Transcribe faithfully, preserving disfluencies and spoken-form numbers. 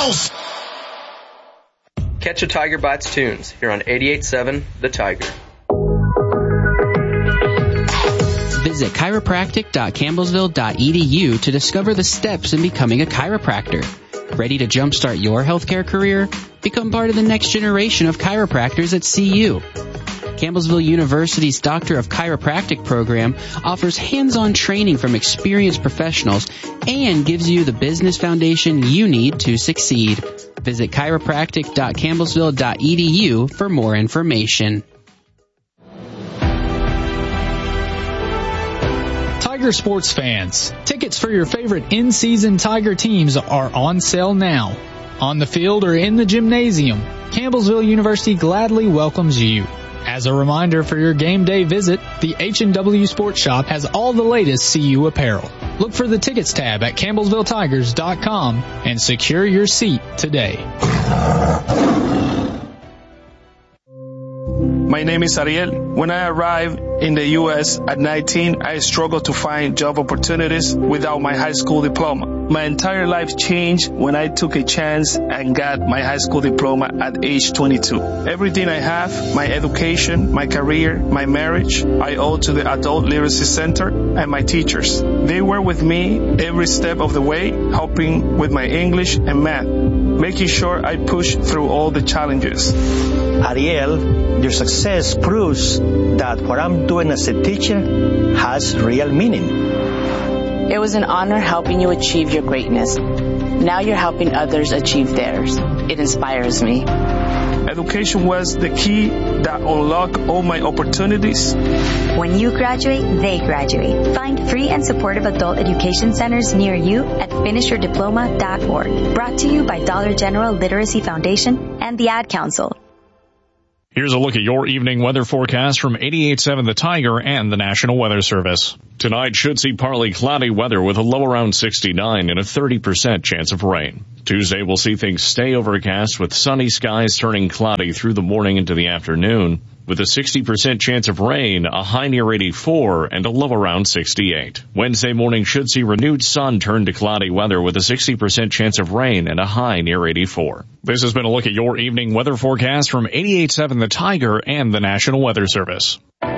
house. Catch a Tiger Bites tunes here on eighty-eight point seven The Tiger. Visit chiropractic dot campbellsville dot e d u to discover the steps in becoming a chiropractor. Ready to jumpstart your healthcare career? Become part of the next generation of chiropractors at C U. Campbellsville University's Doctor of Chiropractic program offers hands-on training from experienced professionals and gives you the business foundation you need to succeed. Visit chiropractic dot campbellsville dot e d u for more information. Tiger sports fans, tickets for your favorite in-season Tiger teams are on sale now. On the field or in the gymnasium, Campbellsville University gladly welcomes you. As a reminder for your game day visit, the H and W Sports Shop has all the latest C U apparel. Look for the tickets tab at campbellsville tigers dot com and secure your seat today. My name is Ariel. When I arrived in the U S at nineteen, I struggled to find job opportunities without my high school diploma. My entire life changed when I took a chance and got my high school diploma at age twenty-two. Everything I have, my education, my career, my marriage, I owe to the Adult Literacy Center and my teachers. They were with me every step of the way, helping with my English and math, making sure I push through all the challenges. Ariel, your success proves that what I'm doing as a teacher has real meaning. It was an honor helping you achieve your greatness. Now you're helping others achieve theirs. It inspires me. Education was the key that unlocked all my opportunities. When you graduate, they graduate. Find free and supportive adult education centers near you at finish your diploma dot org. Brought to you by Dollar General Literacy Foundation and the Ad Council. Here's a look at your evening weather forecast from eighty-eight point seven The Tiger and the National Weather Service. Tonight should see partly cloudy weather with a low around sixty-nine and a thirty percent chance of rain. Tuesday we'll see things stay overcast with sunny skies turning cloudy through the morning into the afternoon, with a sixty percent chance of rain, a high near eighty-four, and a low around sixty-eight. Wednesday morning should see renewed sun turn to cloudy weather with a sixty percent chance of rain and a high near eighty-four. This has been a look at your evening weather forecast from eighty-eight point seven The Tiger and the National Weather Service.